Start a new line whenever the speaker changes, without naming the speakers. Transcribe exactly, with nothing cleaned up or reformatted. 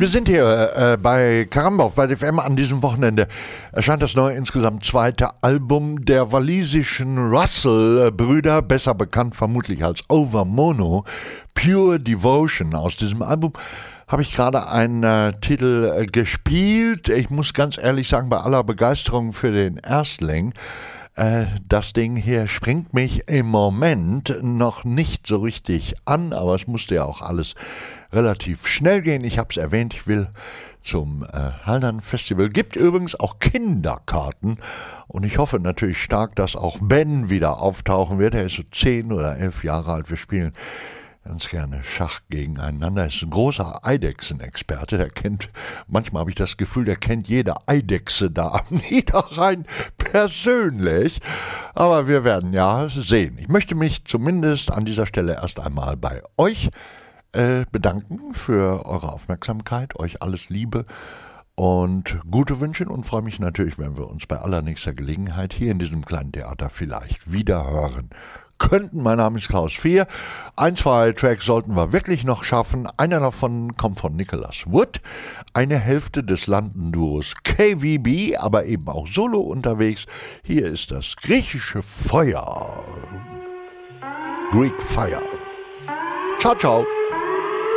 Wir sind hier äh, bei Karamba auf Byte F M. An diesem Wochenende erscheint das neue, insgesamt zweite Album der walisischen Russell-Brüder, besser bekannt vermutlich als Over Mono, Pure Devotion. Aus diesem Album habe ich gerade einen äh, Titel äh, gespielt. Ich muss ganz ehrlich sagen, bei aller Begeisterung für den Erstling, äh, das Ding hier springt mich im Moment noch nicht so richtig an, aber es musste ja auch alles relativ schnell gehen. Ich habe es erwähnt, ich will zum äh, Haldern Festival. Gibt übrigens auch Kinderkarten und ich hoffe natürlich stark, dass auch Ben wieder auftauchen wird. Er ist so zehn oder elf Jahre alt. Wir spielen ganz gerne Schach gegeneinander. Er ist ein großer Eidechsenexperte. Der kennt, manchmal habe ich das Gefühl, der kennt jede Eidechse da am Niederrhein persönlich. Aber wir werden ja sehen. Ich möchte mich zumindest an dieser Stelle erst einmal bei euch äh, bedanken für eure Aufmerksamkeit. Euch alles Liebe und gute Wünsche und freue mich natürlich, wenn wir uns bei allernächster Gelegenheit hier in diesem kleinen Theater vielleicht wieder hören könnten. Mein Name ist Klaus Vier. Ein, zwei Tracks sollten wir wirklich noch schaffen. Einer davon kommt von Nicholas Wood. Eine Hälfte des London-Duos K V B, aber eben auch solo unterwegs. Hier ist das griechische Feuer. Greek Fire. Ciao, ciao.